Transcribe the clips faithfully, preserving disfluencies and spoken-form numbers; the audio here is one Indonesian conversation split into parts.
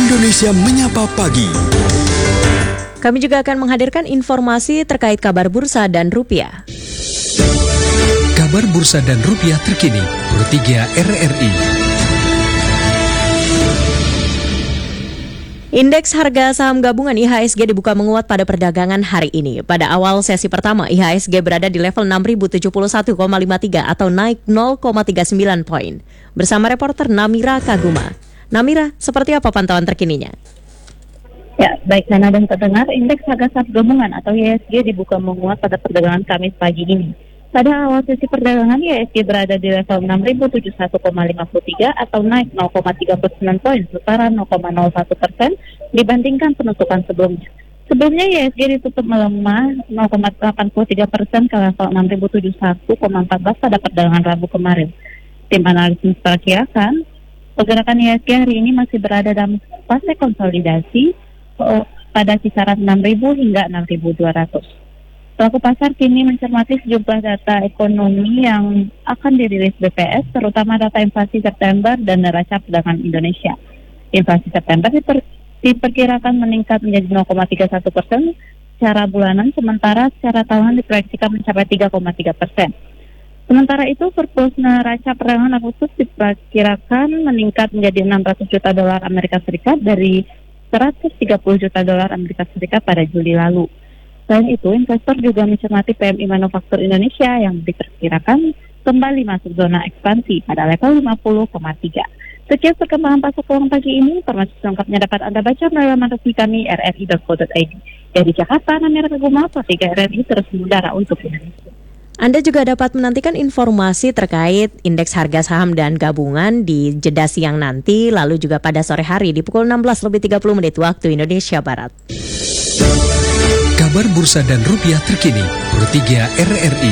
Indonesia Menyapa Pagi. Kami juga akan menghadirkan informasi terkait kabar bursa dan rupiah. Kabar bursa dan rupiah terkini, Pro tiga R R I. Indeks harga saham gabungan I H S G dibuka menguat pada perdagangan hari ini. Pada awal sesi pertama, I H S G berada di level enam ribu tujuh puluh satu koma lima tiga atau naik nol koma tiga sembilan poin. Bersama reporter Namira Kaguma. Namira, seperti apa pantauan terkininya? Ya, baik Nana dan pendengar, indeks harga saham gabungan atau I H S G dibuka menguat pada perdagangan Kamis pagi ini. Pada awal sesi perdagangan, I H S G berada di level enam ribu tujuh puluh satu koma lima tiga atau naik nol koma tiga sembilan poin, setara nol koma nol satu persen dibandingkan penutupan sebelumnya. Sebelumnya I H S G ditutup melemah nol koma delapan tiga persen ke level enam ribu tujuh puluh satu koma empat belas pada perdagangan Rabu kemarin. Tim analisis memperkirakan pergerakan I H S G hari ini masih berada dalam fase konsolidasi oh, pada kisaran enam ribu hingga enam ribu dua ratus. Pelaku pasar kini mencermati sejumlah data ekonomi yang akan dirilis B P S, terutama data inflasi September dan neraca perdagangan Indonesia. Inflasi September diper, diperkirakan meningkat menjadi nol koma tiga satu persen secara bulanan, sementara secara tahunan diproyeksikan mencapai tiga koma tiga persen. Sementara itu, surplus neraca perdagangan Agustus diperkirakan meningkat menjadi enam ratus juta dolar Amerika Serikat dari seratus tiga puluh juta dolar Amerika Serikat pada Juli lalu. Selain itu, investor juga mencermati P M I Manufaktur Indonesia yang diperkirakan kembali masuk zona ekspansi pada level lima puluh koma tiga. Sekian perkembangan pasar keuangan pagi ini. Informasi selengkapnya dapat Anda baca melalui laman resmi kami r r i dot co dot i d. Dari Jakarta, Namira Kaguma, Pro tiga R R I terus mengudara untuk Indonesia. Anda juga dapat menantikan informasi terkait indeks harga saham dan gabungan di jeda siang nanti, lalu juga pada sore hari di pukul enam belas lebih tiga puluh menit waktu Indonesia Barat. Kabar bursa dan rupiah terkini, Pro tiga R R I.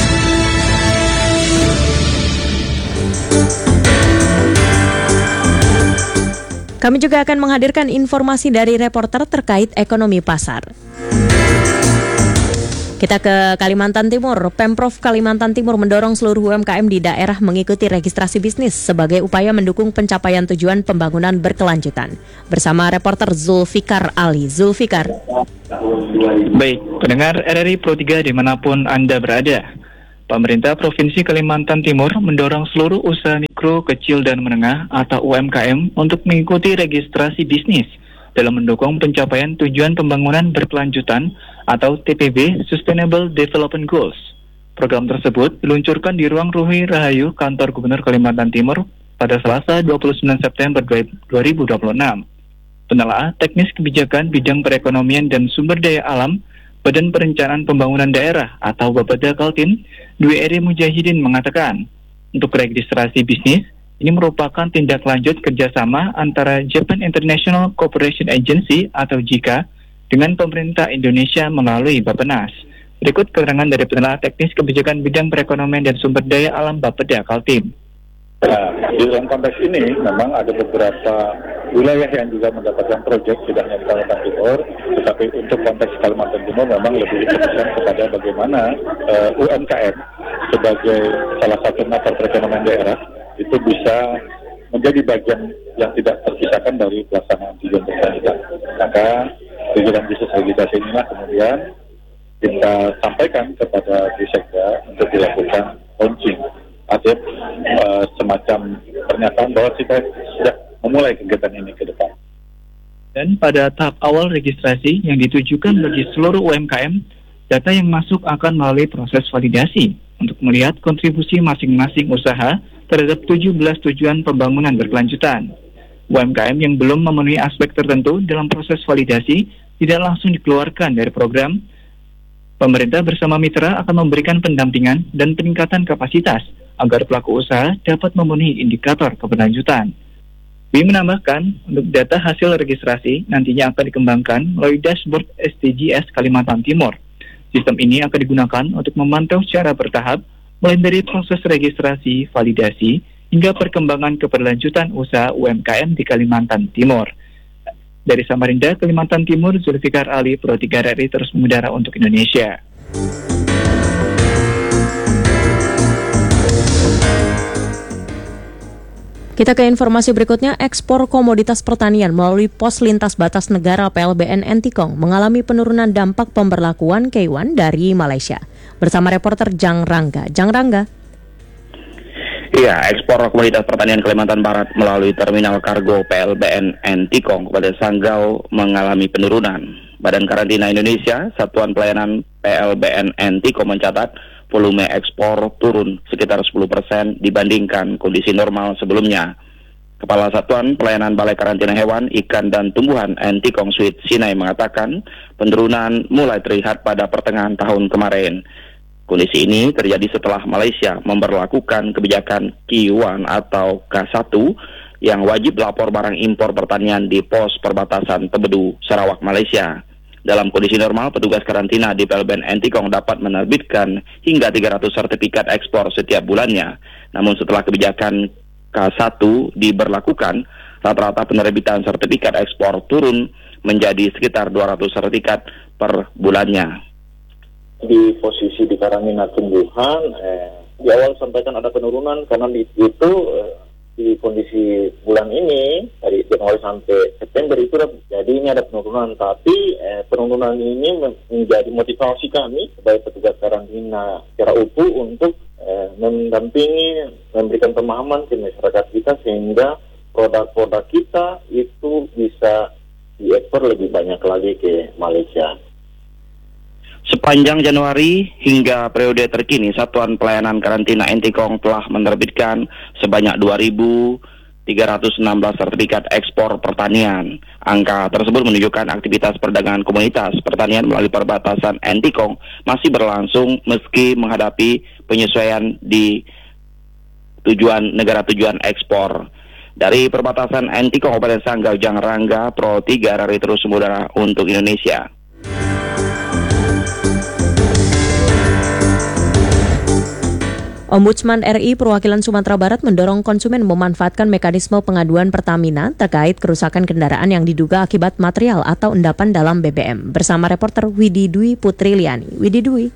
Kami juga akan menghadirkan informasi dari reporter terkait ekonomi pasar. Kita ke Kalimantan Timur. Pemprov Kalimantan Timur mendorong seluruh U M K M di daerah mengikuti registrasi bisnis sebagai upaya mendukung pencapaian tujuan pembangunan berkelanjutan. Bersama reporter Zulfikar Ali. Zulfikar. Baik, pendengar R R I Pro tiga dimanapun Anda berada. Pemerintah Provinsi Kalimantan Timur mendorong seluruh usaha mikro, kecil, dan menengah atau U M K M untuk mengikuti registrasi bisnis dalam mendukung pencapaian tujuan pembangunan berkelanjutan atau T P B Sustainable Development Goals. Program tersebut diluncurkan di Ruang Ruhi Rahayu Kantor Gubernur Kalimantan Timur pada Selasa dua puluh sembilan September dua ribu dua puluh enam. Penelaah teknis kebijakan bidang perekonomian dan sumber daya alam Badan Perencanaan Pembangunan Daerah atau Bapeda Kaltim, Dwi Eri Mujahidin mengatakan, untuk registrasi bisnis, ini merupakan tindak lanjut kerjasama antara Japan International Cooperation Agency atau J I C A dengan pemerintah Indonesia melalui Bappenas. Berikut keterangan dari penelaah teknis kebijakan bidang perekonomian dan sumber daya alam Bapeda Kaltim. Nah, di dalam konteks ini memang ada beberapa wilayah yang juga mendapatkan proyek tidaknya di Kalimantan Timur, tetapi untuk konteks Kalimantan Timur memang lebih difokuskan kepada bagaimana uh, U M K M sebagai salah satu motor perekonomian daerah itu bisa menjadi bagian yang tidak terpisahkan dari pelaksanaan tujuan berkelanjutan. Maka tujuan bisnis registrasi inilah kemudian kita sampaikan kepada Disekda untuk dilakukan launching atau uh, semacam pernyataan bahwa kita sudah memulai kegiatan ini ke depan. Dan pada tahap awal registrasi yang ditujukan bagi seluruh U M K M, data yang masuk akan melalui proses validasi untuk melihat kontribusi masing-masing usaha terhadap tujuh belas tujuan pembangunan berkelanjutan. U M K M yang belum memenuhi aspek tertentu dalam proses validasi tidak langsung dikeluarkan dari program. Pemerintah bersama mitra akan memberikan pendampingan dan peningkatan kapasitas agar pelaku usaha dapat memenuhi indikator keberlanjutan. Dwi menambahkan, untuk data hasil registrasi nantinya akan dikembangkan melalui dashboard S D Gs Kalimantan Timur. Sistem ini akan digunakan untuk memantau secara bertahap, mulai dari proses registrasi, validasi, hingga perkembangan keberlanjutan usaha U M K M di Kalimantan Timur. Dari Samarinda, Kalimantan Timur, Zulfikar Ali, Pro tiga R R I terus mengudara untuk Indonesia. Kita ke informasi berikutnya, ekspor komoditas pertanian melalui pos lintas batas negara P L B N Entikong mengalami penurunan dampak pemberlakuan K satu dari Malaysia. Bersama reporter Jang Rangga. Jang Rangga. Iya, ekspor komoditas pertanian Kalimantan Barat melalui terminal kargo P L B N Entikong kepada Sanggau mengalami penurunan. Badan Karantina Indonesia, Satuan Pelayanan P L B N Entikong mencatat volume ekspor turun sekitar sepuluh persen dibandingkan kondisi normal sebelumnya. Kepala Satuan Pelayanan Balai Karantina Hewan, Ikan dan Tumbuhan Entikong Sweet Sinai mengatakan penurunan mulai terlihat pada pertengahan tahun kemarin. Kondisi ini terjadi setelah Malaysia memberlakukan kebijakan Q satu atau K satu yang wajib lapor barang impor pertanian di pos perbatasan Tebedu, Sarawak, Malaysia. Dalam kondisi normal, petugas karantina di P L B N Entikong dapat menerbitkan hingga tiga ratus sertifikat ekspor setiap bulannya. Namun setelah kebijakan K satu diberlakukan, rata-rata penerbitan sertifikat ekspor turun menjadi sekitar dua ratus sertifikat per bulannya. Di posisi di karantina tumbuhan, eh, di awal sampaikan ada penurunan karena di, itu eh, di kondisi bulan ini dari Januari sampai September itu jadi ini ada penurunan, tapi eh, penurunan ini menjadi motivasi kami sebagai petugas karantina secara utuh untuk eh, mendampingi, memberikan pemahaman ke masyarakat kita sehingga produk-produk kita itu bisa diekspor lebih banyak lagi ke Malaysia. Sepanjang Januari hingga periode terkini, Satuan Pelayanan Karantina Entikong telah menerbitkan sebanyak dua ribu tiga ratus enam belas sertifikat ekspor pertanian. Angka tersebut menunjukkan aktivitas perdagangan komunitas pertanian melalui perbatasan Entikong masih berlangsung meski menghadapi penyesuaian di tujuan negara tujuan ekspor. Dari perbatasan Entikong, Kabupaten Sanggau, Jang Rangga, Pro tiga, Rari Terus Udara untuk Indonesia. Ombudsman R I Perwakilan Sumatera Barat mendorong konsumen memanfaatkan mekanisme pengaduan Pertamina terkait kerusakan kendaraan yang diduga akibat material atau endapan dalam B B M. Bersama reporter Widi Dwi Putriliani. Widi Dwi.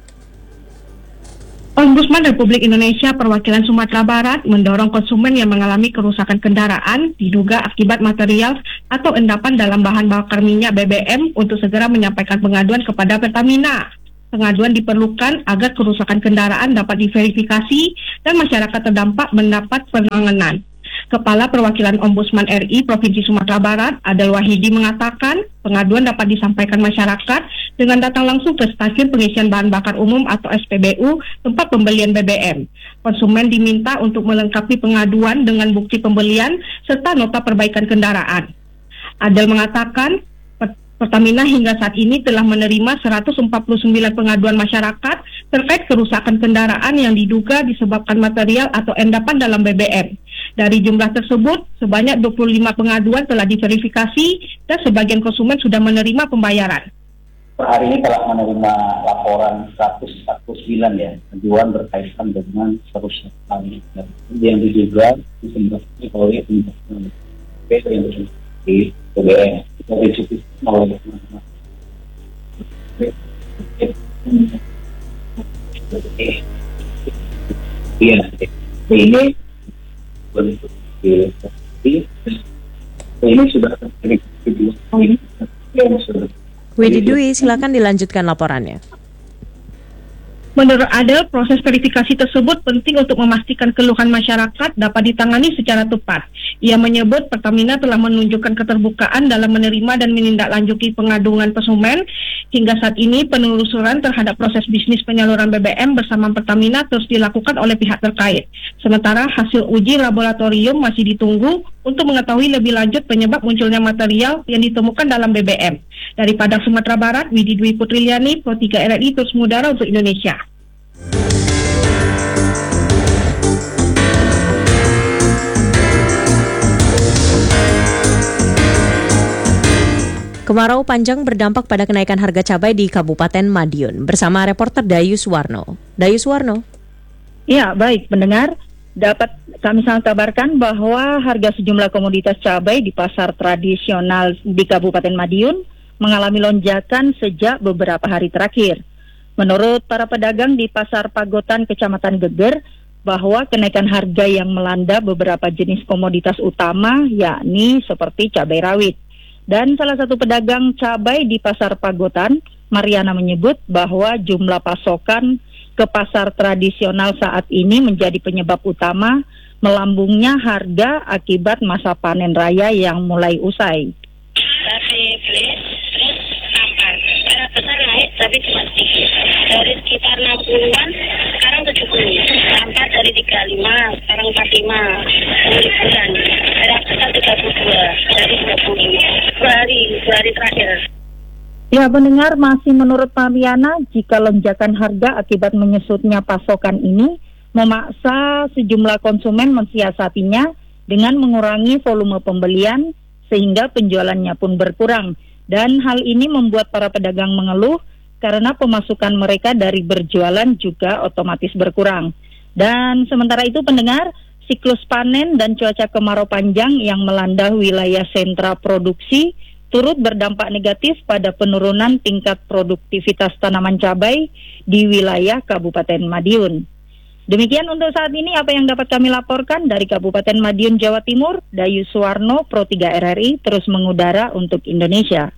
Ombudsman Republik Indonesia Perwakilan Sumatera Barat mendorong konsumen yang mengalami kerusakan kendaraan diduga akibat material atau endapan dalam bahan bakar minyak B B M untuk segera menyampaikan pengaduan kepada Pertamina. Pengaduan diperlukan agar kerusakan kendaraan dapat diverifikasi dan masyarakat terdampak mendapat penanganan. Kepala Perwakilan Ombudsman R I Provinsi Sumatera Barat, Adel Wahidi mengatakan, pengaduan dapat disampaikan masyarakat dengan datang langsung ke stasiun pengisian bahan bakar umum atau S P B U tempat pembelian B B M. Konsumen diminta untuk melengkapi pengaduan dengan bukti pembelian serta nota perbaikan kendaraan. Adel mengatakan, Pertamina hingga saat ini telah menerima seratus empat puluh sembilan pengaduan masyarakat terkait kerusakan kendaraan yang diduga disebabkan material atau endapan dalam B B M. Dari jumlah tersebut, sebanyak dua puluh lima pengaduan telah diverifikasi dan sebagian konsumen sudah menerima pembayaran. Per hari ini telah menerima laporan seratus empat puluh sembilan ya, pengaduan berkaitan dengan kerusakan yang diduga disebabkan oleh endapan B B M di B B M. Dari situ oleh iya ini bentuk ini sudah terjadi ini sudah. Widi Dwi, silakan dilanjutkan laporannya. Menurut Adel, proses verifikasi tersebut penting untuk memastikan keluhan masyarakat dapat ditangani secara tepat. Ia menyebut Pertamina telah menunjukkan keterbukaan dalam menerima dan menindaklanjuti pengaduan konsumen. Hingga saat ini penelusuran terhadap proses bisnis penyaluran B B M bersama Pertamina terus dilakukan oleh pihak terkait. Sementara hasil uji laboratorium masih ditunggu untuk mengetahui lebih lanjut penyebab munculnya material yang ditemukan dalam B B M. Dari Padang, Sumatera Barat, Widi Dwi Putriliani, Pro tiga R R I Terus Mudara untuk Indonesia. Kemarau panjang berdampak pada kenaikan harga cabai di Kabupaten Madiun. Bersama reporter Dayus Warno. Dayus Warno. Ya, baik pendengar. Dapat kami kabarkan bahwa harga sejumlah komoditas cabai di pasar tradisional di Kabupaten Madiun mengalami lonjakan sejak beberapa hari terakhir. Menurut para pedagang di Pasar Pagotan, Kecamatan Geger, bahwa kenaikan harga yang melanda beberapa jenis komoditas utama, yakni seperti cabai rawit. Dan salah satu pedagang cabai di Pasar Pagotan, Mariana, menyebut bahwa jumlah pasokan ke pasar tradisional saat ini menjadi penyebab utama melambungnya harga akibat masa panen raya yang mulai usai. Tapi please, terus sampah. Berat besar naik tapi cuma sedikit. Dari sekitar enam puluhan, sekarang tujuh puluh. Sampah dari tiga puluh lima, sekarang empat puluh lima. Dari bulan. Berat besar tiga puluh dua, dari dua puluh. Dua hari, dua hari terakhir. Ya, pendengar, masih menurut Mariana, jika lonjakan harga akibat menyusutnya pasokan ini memaksa sejumlah konsumen mensiasatinya dengan mengurangi volume pembelian sehingga penjualannya pun berkurang. Dan hal ini membuat para pedagang mengeluh karena pemasukan mereka dari berjualan juga otomatis berkurang. Dan sementara itu, pendengar, siklus panen dan cuaca kemarau panjang yang melanda wilayah sentra produksi turut berdampak negatif pada penurunan tingkat produktivitas tanaman cabai di wilayah Kabupaten Madiun. Demikian untuk saat ini apa yang dapat kami laporkan dari Kabupaten Madiun, Jawa Timur. Dayu Suwarno, Pro tiga R R I, terus mengudara untuk Indonesia.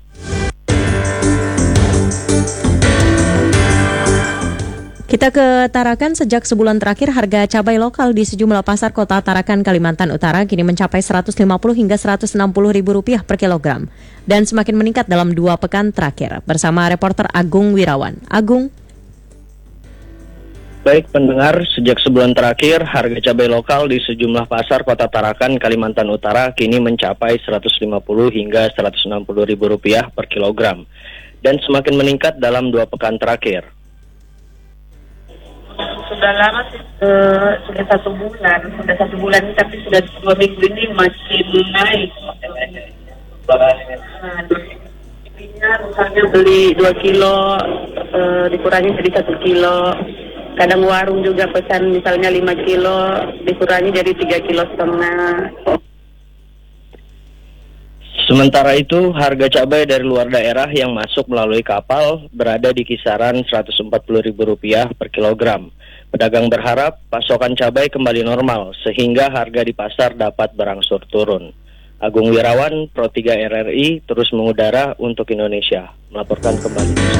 Kita ke Tarakan. Sejak sebulan terakhir harga cabai lokal di sejumlah pasar kota Tarakan, Kalimantan Utara kini mencapai seratus lima puluh hingga seratus enam puluh ribu rupiah per kilogram dan semakin meningkat dalam dua pekan terakhir. Bersama reporter Agung Wirawan. Agung. Baik pendengar, sejak sebulan terakhir harga cabai lokal di sejumlah pasar kota Tarakan, Kalimantan Utara kini mencapai seratus lima puluh hingga seratus enam puluh ribu rupiah per kilogram dan semakin meningkat dalam dua pekan terakhir. Sudah lama sih, uh, sudah satu bulan, sudah satu bulan tapi sudah dua minggu ini masih naik. Nah, intinya misalnya beli dua kilo, uh, dikurangi jadi satu kilo. Kadang warung juga pesan misalnya lima kilo, dikurangi jadi tiga kilo setengah. Sementara itu, harga cabai dari luar daerah yang masuk melalui kapal berada di kisaran seratus empat puluh ribu rupiah per kilogram. Pedagang berharap pasokan cabai kembali normal sehingga harga di pasar dapat berangsur turun. Agung Wirawan, Pro tiga R R I, terus mengudara untuk Indonesia. Melaporkan kembali.